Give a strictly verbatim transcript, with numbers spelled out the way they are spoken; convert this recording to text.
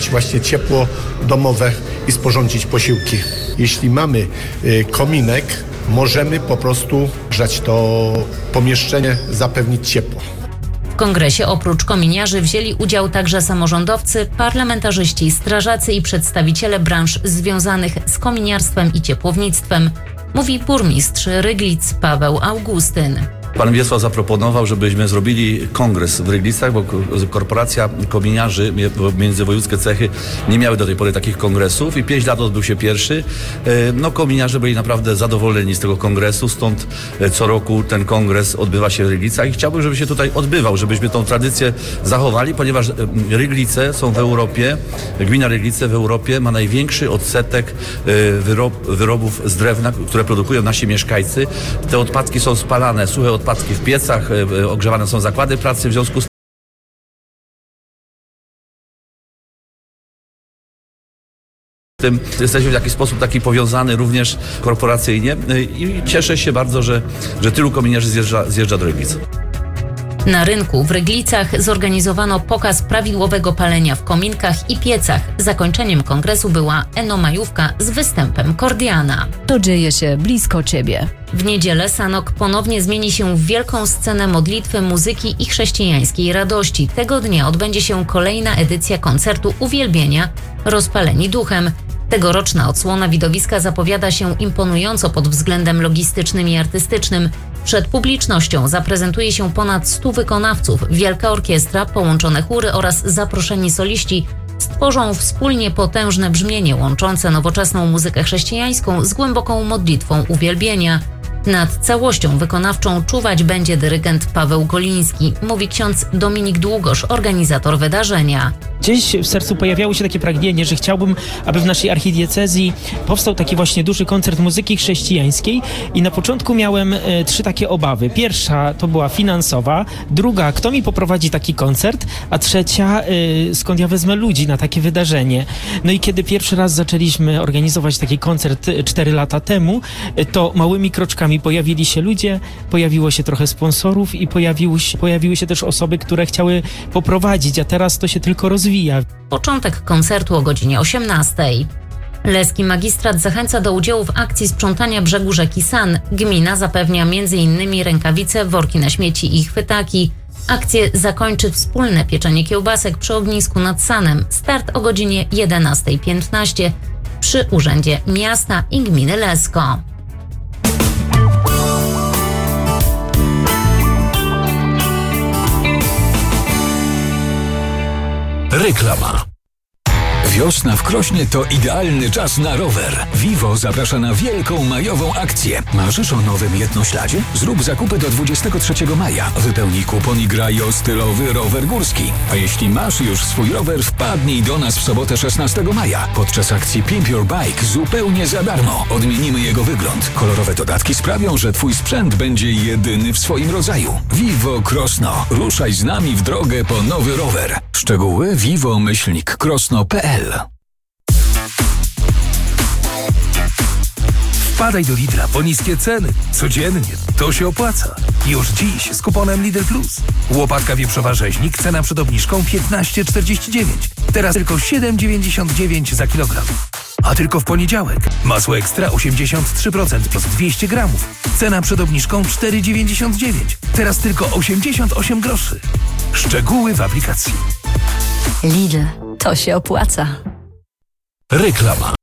zapewnić właśnie ciepło domowe i sporządzić posiłki. Jeśli mamy kominek, możemy po prostu grzać to pomieszczenie, zapewnić ciepło. W kongresie oprócz kominiarzy wzięli udział także samorządowcy, parlamentarzyści, strażacy i przedstawiciele branż związanych z kominiarstwem i ciepłownictwem, mówi burmistrz Ryglic Paweł Augustyn. Pan Wiesław zaproponował, żebyśmy zrobili kongres w Ryglicach, bo korporacja kominiarzy, międzywojewódzkie cechy nie miały do tej pory takich kongresów i pięć lat odbył się pierwszy. No kominiarze byli naprawdę zadowoleni z tego kongresu, stąd co roku ten kongres odbywa się w Ryglicach i chciałbym, żeby się tutaj odbywał, żebyśmy tą tradycję zachowali, ponieważ Ryglice są w Europie, gmina Ryglice w Europie ma największy odsetek wyrob, wyrobów z drewna, które produkują nasi mieszkańcy. Te odpadki są spalane, suche odpadki w piecach, ogrzewane są zakłady pracy, w związku z tym jesteśmy w jakiś sposób taki powiązany również korporacyjnie i cieszę się bardzo, że, że tylu kominiarzy zjeżdża, zjeżdża do Ryglic. Na rynku w Ryglicach zorganizowano pokaz prawidłowego palenia w kominkach i piecach. Zakończeniem kongresu była enomajówka z występem Kordiana. To dzieje się blisko Ciebie. W niedzielę Sanok ponownie zmieni się w wielką scenę modlitwy, muzyki i chrześcijańskiej radości. Tego dnia odbędzie się kolejna edycja koncertu Uwielbienia Rozpaleni Duchem. Tegoroczna odsłona widowiska zapowiada się imponująco pod względem logistycznym i artystycznym. Przed publicznością zaprezentuje się ponad stu wykonawców, wielka orkiestra, połączone chóry oraz zaproszeni soliści stworzą wspólnie potężne brzmienie łączące nowoczesną muzykę chrześcijańską z głęboką modlitwą uwielbienia. Nad całością wykonawczą czuwać będzie dyrygent Paweł Goliński, mówi ksiądz Dominik Długosz, organizator wydarzenia. Gdzieś w sercu pojawiało się takie pragnienie, że chciałbym, aby w naszej archidiecezji powstał taki właśnie duży koncert muzyki chrześcijańskiej i na początku miałem e, trzy takie obawy. Pierwsza to była finansowa, druga, kto mi poprowadzi taki koncert, a trzecia, e, skąd ja wezmę ludzi na takie wydarzenie. No i kiedy pierwszy raz zaczęliśmy organizować taki koncert cztery lata temu, e, to małymi kroczkami pojawili się ludzie, pojawiło się trochę sponsorów i pojawiły się, pojawiły się też osoby, które chciały poprowadzić, a teraz to się tylko rozwija. Początek koncertu o godzinie osiemnastej. Leski Magistrat zachęca do udziału w akcji sprzątania brzegu rzeki San. Gmina zapewnia między innymi rękawice, worki na śmieci i chwytaki. Akcję zakończy wspólne pieczenie kiełbasek przy ognisku nad Sanem. Start o godzinie jedenasta piętnaście przy Urzędzie Miasta i Gminy Lesko. Reklama. Wiosna w Krośnie to idealny czas na rower. Vivo zaprasza na wielką majową akcję. Marzysz o nowym jednośladzie? Zrób zakupy do dwudziestego trzeciego maja. Wypełnij kupon i graj o stylowy rower górski. A jeśli masz już swój rower, wpadnij do nas w sobotę szesnastego maja. Podczas akcji Pimp Your Bike zupełnie za darmo. Odmienimy jego wygląd. Kolorowe dodatki sprawią, że twój sprzęt będzie jedyny w swoim rodzaju. Vivo Krosno. Ruszaj z nami w drogę po nowy rower. Szczegóły vivo myślnik krosno kropka p l. Wpadaj do Lidla po niskie ceny. Codziennie. To się opłaca. Już dziś z kuponem Lidl Plus. Łopatka wieprzowa rzeźnik, cena przed obniżką piętnaście czterdzieści dziewięć. Teraz tylko siedem dziewięćdziesiąt dziewięć za kilogram. A tylko w poniedziałek. Masło ekstra osiemdziesiąt trzy procent plus dwieście gramów. Cena przed obniżką cztery dziewięćdziesiąt dziewięć. Teraz tylko osiemdziesiąt osiem groszy. Szczegóły w aplikacji. Lidl, to się opłaca. Reklama.